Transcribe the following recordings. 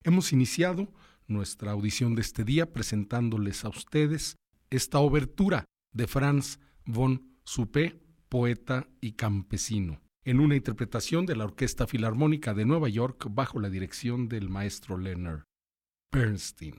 Hemos iniciado nuestra audición de este día presentándoles a ustedes esta obertura de Franz von Suppé, poeta y campesino, en una interpretación de la Orquesta Filarmónica de Nueva York bajo la dirección del maestro Leonard Bernstein.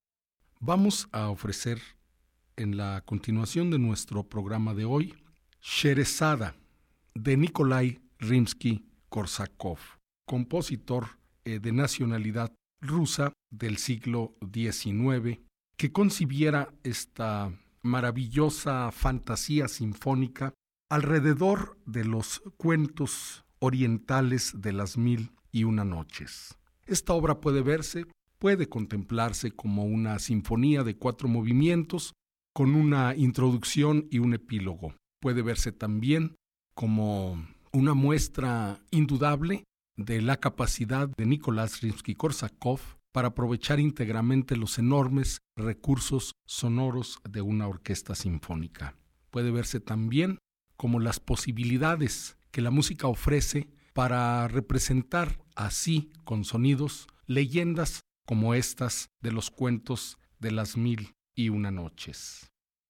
Vamos a ofrecer en la continuación de nuestro programa de hoy Sherezada de Nikolai Rimsky-Korsakov, compositor de nacionalidad rusa del siglo XIX, que concibiera esta maravillosa fantasía sinfónica alrededor de los cuentos orientales de las 1001 noches. Esta obra puede contemplarse como una sinfonía de 4 movimientos con una introducción y un epílogo. Puede verse también como una muestra indudable de la capacidad de Nikolai Rimsky-Korsakov para aprovechar íntegramente los enormes recursos sonoros de una orquesta sinfónica. Puede verse también como las posibilidades que la música ofrece para representar así con sonidos leyendas como estas de los cuentos de las 1001 noches.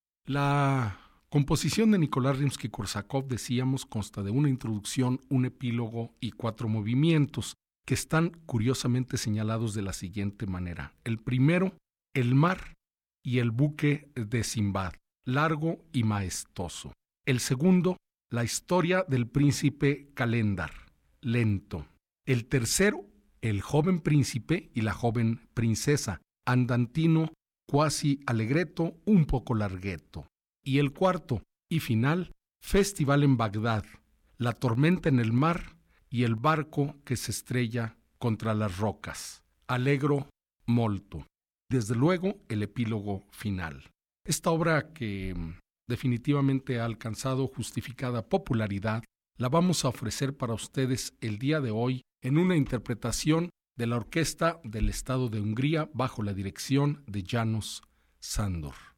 La composición de Nikolai Rimsky-Korsakov, decíamos, consta de una introducción, un epílogo y 4 movimientos que están curiosamente señalados de la siguiente manera. El primero, el mar y el buque de Simbad, largo y maestoso. El segundo, la historia del príncipe Calendar, lento. El tercero, el joven príncipe y la joven princesa, andantino, quasi allegretto, un poco larghetto. Y el cuarto y final, Festival en Bagdad, la tormenta en el mar y el barco que se estrella contra las rocas, allegro molto. Desde luego, el epílogo final. Esta obra que definitivamente ha alcanzado justificada popularidad, la vamos a ofrecer para ustedes el día de hoy en una interpretación de la Orquesta del Estado de Hungría bajo la dirección de János Sándor.